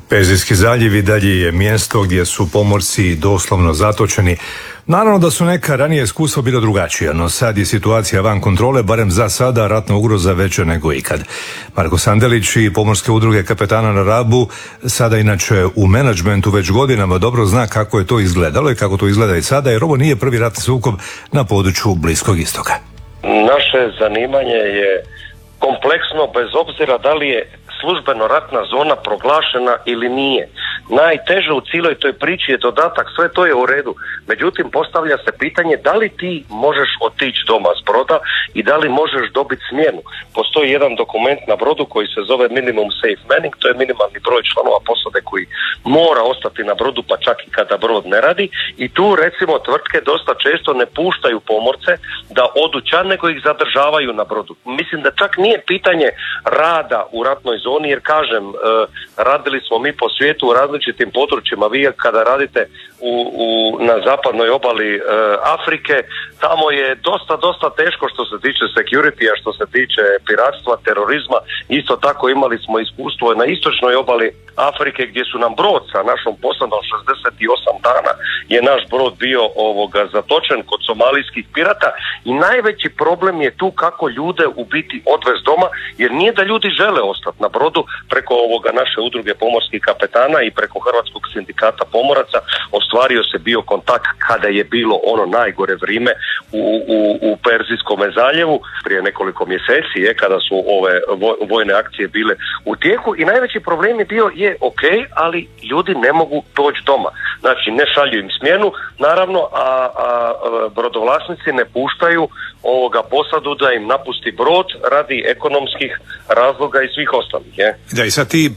Perzijski zaljev i dalje je mjesto gdje su pomorci doslovno zatočeni. Naravno da su neka ranije iskustva bila drugačija, no sad je situacija van kontrole, barem za sada ratna ugroza veća nego ikad. Marko Sandelić i pomorske udruge kapetana na Rabu, sada inače u menadžmentu već godinama, dobro zna kako je to izgledalo i kako to izgleda i sada, jer ovo nije prvi ratni sukob na području Bliskog istoka. Naše zanimanje je kompleksno bez obzira da li je službeno ratna zona proglašena ili nije. Najteže u cijeloj toj priči je dodatak, sve to je u redu. Međutim, postavlja se pitanje da li ti možeš otići doma s broda i da li možeš dobiti smjenu. Postoji jedan dokument na brodu koji se zove minimum safe manning, to je minimalni broj članova posade koji mora ostati na brodu pa čak i kada brod ne radi. I tu recimo tvrtke dosta često ne puštaju pomorce da odu ča, nego ih zadržavaju na brodu. Mislim da čak nije pitanje rada u ratnoj zoni, jer kažem, radili smo mi po svijetu u različitim područjima. Vi kada radite na zapadnoj obali Afrike, tamo je dosta teško što se tiče security-a, što se tiče piratstva, terorizma. Isto tako imali smo iskustvo na istočnoj obali Afrike gdje su nam brod sa našom posadom 68 dana je naš brod bio zatočen kod somalijskih pirata i najveći problem je tu kako ljude u biti odvez doma, jer nije da ljudi žele ostati na brodu. Preko naše udruge pomorskih kapetana i preko Hrvatskog sindikata pomoraca ostvario se bio kontakt kada je bilo ono najgore vrijeme u Perzijskom zaljevu prije nekoliko mjeseci, kada su ove vojne akcije bile u tijeku, i najveći problem je bio ali ljudi ne mogu doći doma. Znači ne šalju im smjenu, naravno, a brodovlasnici ne puštaju posadu da im napusti brod radi ekonomskih razloga i svih ostalih. Da, i sad ti